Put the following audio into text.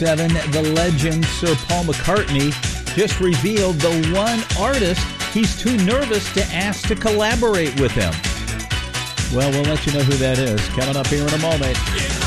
7, the legend Sir Paul McCartney just revealed the one artist he's too nervous to ask to collaborate with him. Well, we'll let you know who that is coming up here in a moment.